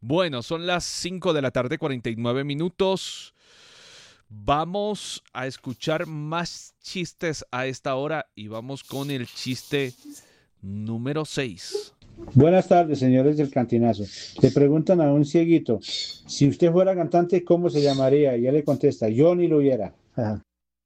Bueno, son las 5 de la tarde, 49 minutos. Vamos a escuchar más chistes a esta hora y vamos con el chiste número 6. Buenas tardes, señores del Cantinazo. Le preguntan a un cieguito, si usted fuera cantante, ¿cómo se llamaría? Y él le contesta, yo ni lo hubiera. Ajá.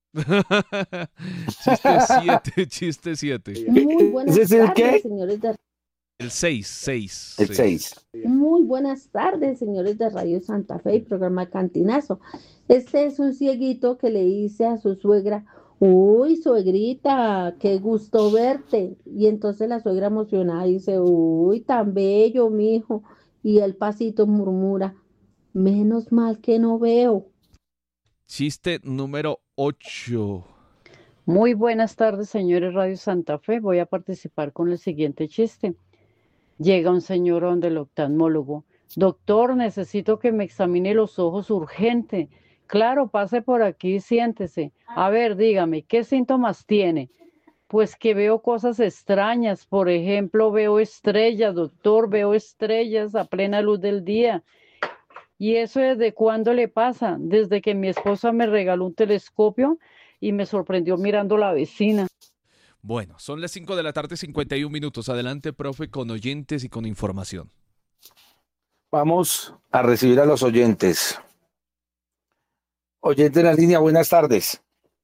Chiste 7, chiste 7. Muy ¿Ese buenas es el tardes, qué? señores de... El 6. El 6. Muy buenas tardes, señores de Radio Santa Fe y programa Cantinazo. Este es un cieguito que le dice a su suegra, uy, suegrita, qué gusto verte. Y entonces la suegra emocionada dice, uy, tan bello, mijo. Y el pasito murmura, menos mal que no veo. Chiste número 8. Muy buenas tardes, señores Radio Santa Fe. Voy a participar con el siguiente chiste. Llega un señor donde el oftalmólogo. Doctor, necesito que me examine los ojos urgente. Claro, pase por aquí y siéntese. A ver, dígame, ¿qué síntomas tiene? Pues que veo cosas extrañas. Por ejemplo, veo estrellas, doctor, veo estrellas a plena luz del día. ¿Y eso desde cuándo le pasa? Desde que mi esposa me regaló un telescopio y me sorprendió mirando la vecina. Bueno, son las 5 de la tarde, 51 minutos. Adelante, profe, con oyentes y con información. Vamos a recibir a los oyentes. Oyente en la línea, buenas tardes.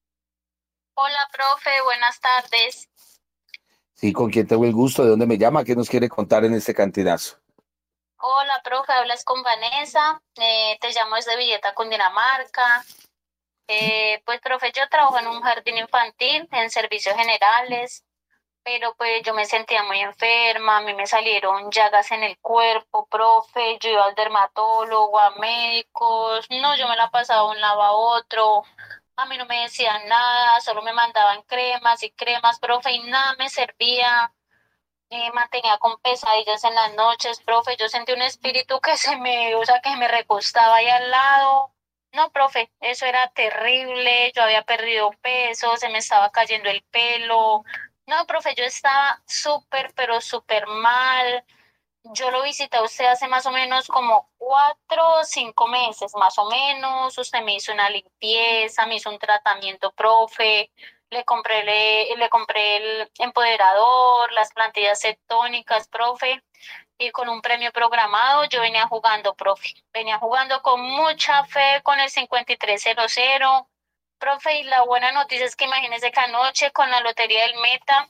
Hola, profe, buenas tardes. Sí, ¿con quién tengo el gusto? ¿De dónde me llama? ¿Qué nos quiere contar en este cantinazo? Hola, profe, hablas con Vanessa. Te llamo desde Villeta, Cundinamarca. Pues, profe, yo trabajo en un jardín infantil en servicios generales, pero pues yo me sentía muy enferma, a mí me salieron llagas en el cuerpo, profe, yo iba al dermatólogo, a médicos, no, yo me la pasaba de un lado a otro, a mí no me decían nada, solo me mandaban cremas y cremas, profe, y nada me servía. Mantenía con pesadillas en las noches, profe, yo sentí un espíritu que o sea, que me recostaba ahí al lado. No, profe, eso era terrible, yo había perdido peso, se me estaba cayendo el pelo. No, profe, yo estaba súper, pero súper mal. Yo lo visité a usted hace más o menos como 4 o 5 meses, más o menos. Usted me hizo una limpieza, me hizo un tratamiento, profe. Le compré el empoderador, las plantillas cetónicas, profe. Y con un premio programado yo venía jugando, profe. Venía jugando con mucha fe con el 5300. Profe, y la buena noticia es que imagínese que anoche con la lotería del Meta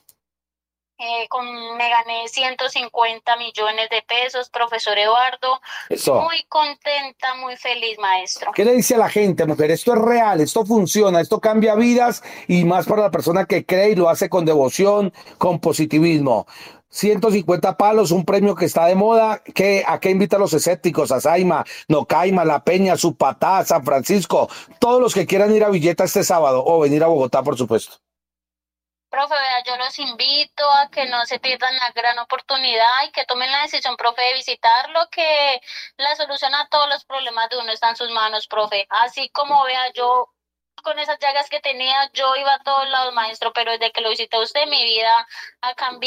me gané 150 millones de pesos, profesor Eduardo. Eso. Muy contenta, muy feliz, maestro. ¿Qué le dice a la gente, mujer? Esto es real, esto funciona, esto cambia vidas y más para la persona que cree y lo hace con devoción, con positivismo. 150 palos, un premio que está de moda. ¿A qué invita a los escépticos? A Saima, Nocaima, La Peña, Supatá, San Francisco, todos los que quieran ir a Villeta este sábado o venir a Bogotá, por supuesto. Profe, vea, yo los invito a que no se pierdan la gran oportunidad y que tomen la decisión, profe, de visitarlo, que la solución a todos los problemas de uno está en sus manos, profe. Así como vea, yo con esas llagas que tenía, yo iba a todos lados, maestro, pero desde que lo visité a usted, mi vida ha cambiado.